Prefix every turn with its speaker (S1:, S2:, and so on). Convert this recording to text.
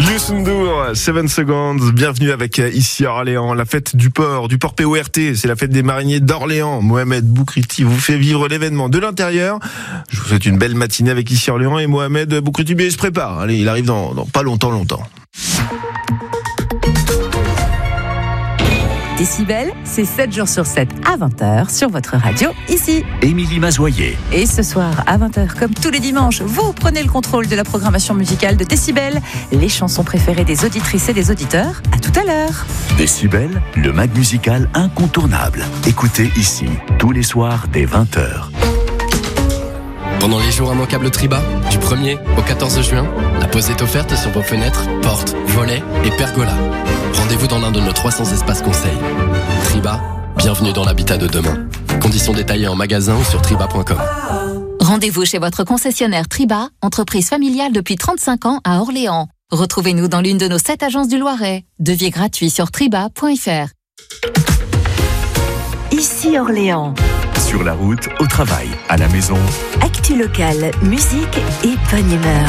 S1: Youssou, 7 Seconds, bienvenue avec ici à Orléans, la fête du port PORT, c'est la fête des mariniers d'Orléans. Mohamed Boukriti vous fait vivre l'événement de l'intérieur. Je vous souhaite une belle matinée avec ici à Orléans et Mohamed Boukriti, il se prépare. Allez, il arrive dans pas longtemps.
S2: Décibel, c'est 7 jours sur 7 à 20h sur votre radio, ici.
S3: Émilie Mazoyer.
S2: Et ce soir, à 20h, comme tous les dimanches, vous prenez le contrôle de la programmation musicale de Décibel, les chansons préférées des auditrices et des auditeurs. À tout à l'heure.
S3: Décibel, le mag musical incontournable. Écoutez ici, tous les soirs dès 20h.
S4: Pendant les jours immanquables Triba, du 1er au 14 juin, la pause est offerte sur vos fenêtres, portes, volets et pergolas. Rendez-vous dans l'un de nos 300 espaces conseils. Triba, bienvenue dans l'habitat de demain. Conditions détaillées en magasin ou sur triba.com.
S5: Rendez-vous chez votre concessionnaire Triba, entreprise familiale depuis 35 ans à Orléans. Retrouvez-nous dans l'une de nos 7 agences du Loiret. Devis gratuit sur triba.fr.
S2: Ici Orléans.
S3: Sur la route, au travail, à la maison.
S2: Actu locale, musique et bonne humeur.